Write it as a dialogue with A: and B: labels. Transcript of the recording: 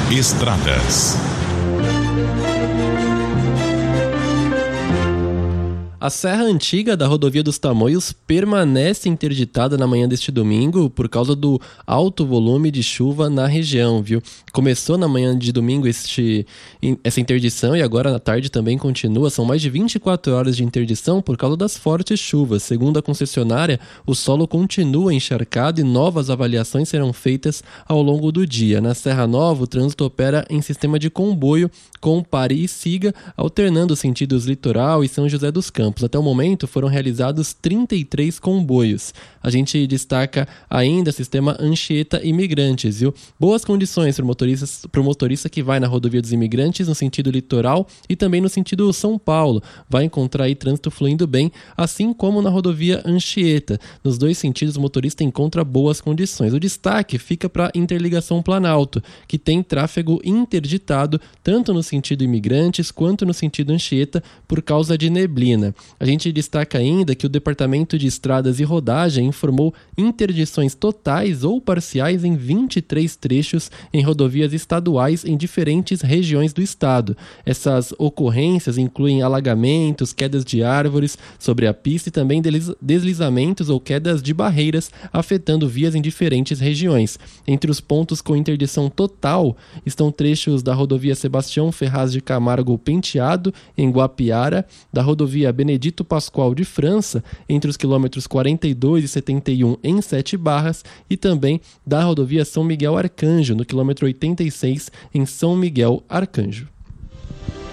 A: Estradas.
B: A Serra Antiga da Rodovia dos Tamoios permanece interditada na manhã deste domingo por causa do alto volume de chuva na região, viu? Começou na manhã de domingo essa interdição e agora na tarde também continua. São mais de 24 horas de interdição por causa das fortes chuvas. Segundo a concessionária, o solo continua encharcado e novas avaliações serão feitas ao longo do dia. Na Serra Nova, o trânsito opera em sistema de comboio com pare e siga, alternando os sentidos litoral e São José dos Campos. Até o momento foram realizados 33 comboios. A gente destaca ainda o sistema Anchieta Imigrantes, viu? Boas condições para o motorista que vai na rodovia dos Imigrantes no sentido litoral e também no sentido São Paulo. Vai encontrar aí trânsito fluindo bem, assim como na rodovia Anchieta. Nos dois sentidos o motorista encontra boas condições. O destaque fica para a interligação Planalto, que tem tráfego interditado tanto no sentido Imigrantes quanto no sentido Anchieta por causa de neblina. A gente destaca ainda que o Departamento de Estradas e Rodagem informou interdições totais ou parciais em 23 trechos em rodovias estaduais em diferentes regiões do estado. Essas ocorrências incluem alagamentos, quedas de árvores sobre a pista e também deslizamentos ou quedas de barreiras afetando vias em diferentes regiões. Entre os pontos com interdição total estão trechos da rodovia Sebastião Ferraz de Camargo Penteado, em Guapiara, da rodovia Benedito Pascoal de França, entre os quilômetros 42 e 71 em Sete Barras, e também da rodovia São Miguel Arcanjo, no quilômetro 86 em São Miguel Arcanjo.